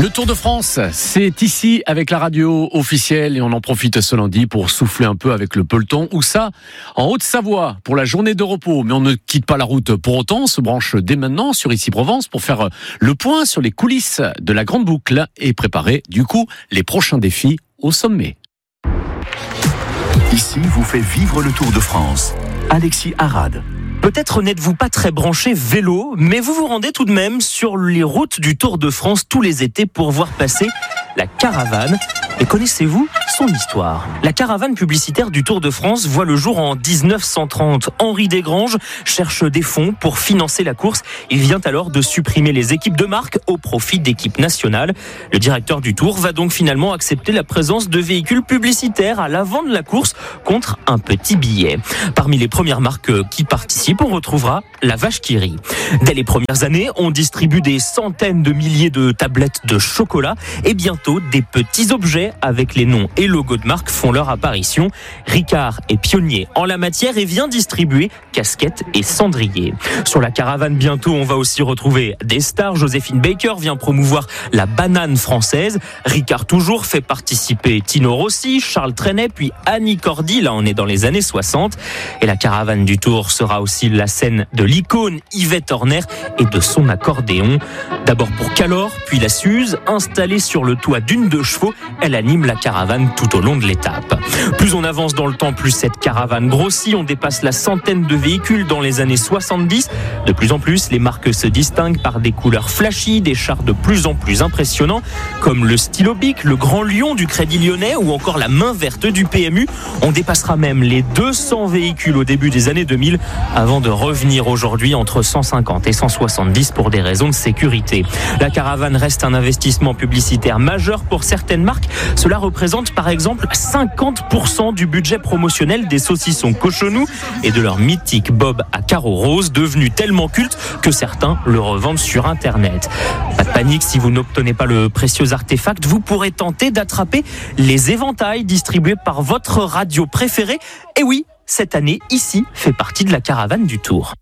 Le Tour de France, c'est ici avec la radio officielle et on en profite ce lundi pour souffler un peu avec le peloton. Où ça ? En Haute-Savoie pour la journée de repos. Mais on ne quitte pas la route pour autant, on se branche dès maintenant sur Ici Provence pour faire le point sur les coulisses de la Grande Boucle et préparer du coup les prochains défis au sommet. Ici vous fait vivre le Tour de France. Alexis Arad. Peut-être n'êtes-vous pas très branché vélo, mais vous vous rendez tout de même sur les routes du Tour de France tous les étés pour voir passer la caravane. Et connaissez-vous son histoire ? La caravane publicitaire du Tour de France voit le jour en 1930. Henri Desgranges cherche des fonds pour financer la course. Il vient alors de supprimer les équipes de marque au profit d'équipes nationales. Le directeur du Tour va donc finalement accepter la présence de véhicules publicitaires à l'avant de la course contre un petit billet. Parmi les premières marques qui participent, on retrouvera la vache qui rit. Dès les premières années, on distribue des centaines de milliers de tablettes de chocolat et bientôt des petits objets avec les noms et logos de marque font leur apparition. Ricard est pionnier en la matière et vient distribuer casquettes et cendriers. Sur la caravane, bientôt, on va aussi retrouver des stars. Joséphine Baker vient promouvoir la banane française. Ricard toujours fait participer Tino Rossi, Charles Trenet, puis Annie Cordy. Là, on est dans les années 60. Et la caravane du Tour sera aussi la scène de l'icône Yvette Horner et de son accordéon. D'abord pour Calor, puis la Suze, installée sur le toit d'une 2 chevaux, elle anime la caravane tout au long de l'étape. Plus on avance dans le temps, plus cette caravane grossit. On dépasse la centaine de véhicules dans les années 70. De plus en plus, les marques se distinguent par des couleurs flashy, des chars de plus en plus impressionnants, comme le Stylo Bic, le Grand Lion du Crédit Lyonnais ou encore la main verte du PMU. On dépassera même les 200 véhicules au début des années 2000 avant de revenir aujourd'hui entre 150 et 170 pour des raisons de sécurité. La caravane reste un investissement publicitaire majeur pour certaines marques. Cela représente par exemple 50% du budget promotionnel des saucissons Cochonou et de leur mythique bob à carreaux roses, devenu tellement culte que certains le revendent sur Internet. Pas de panique, si vous n'obtenez pas le précieux artefact, vous pourrez tenter d'attraper les éventails distribués par votre radio préférée. Et oui, cette année, Ici fait partie de la caravane du Tour.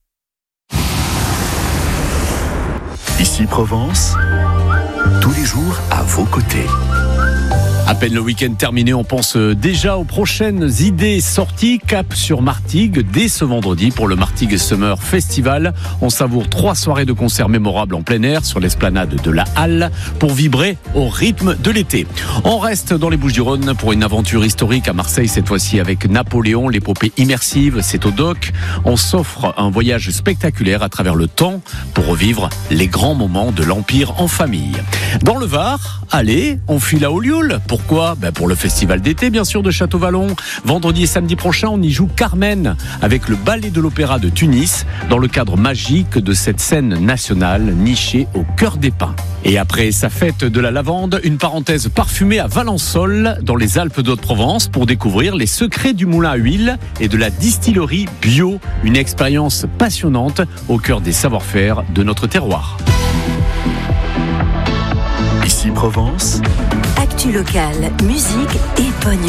Ici Provence, tous les jours à vos côtés. À peine le week-end terminé, on pense déjà aux prochaines idées sorties. Cap sur Martigues dès ce vendredi pour le Martigues Summer Festival. On savoure 3 soirées de concerts mémorables en plein air sur l'esplanade de la Halle pour vibrer au rythme de l'été. On reste dans les Bouches-du-Rhône pour une aventure historique à Marseille, cette fois-ci avec Napoléon, l'épopée immersive, c'est au Doc. On s'offre un voyage spectaculaire à travers le temps pour revivre les grands moments de l'Empire en famille. Dans le Var, allez, on file à Ollioules. Pourquoi ? Pour le festival d'été, bien sûr, de Château-Vallon. Vendredi et samedi prochain, on y joue Carmen avec le ballet de l'opéra de Tunis dans le cadre magique de cette scène nationale nichée au cœur des pins. Et après sa fête de la lavande, une parenthèse parfumée à Valençol dans les Alpes d'Haute-Provence pour découvrir les secrets du moulin à huile et de la distillerie bio. Une expérience passionnante au cœur des savoir-faire de notre terroir. Ici Provence. Actu locale, musique et pognon.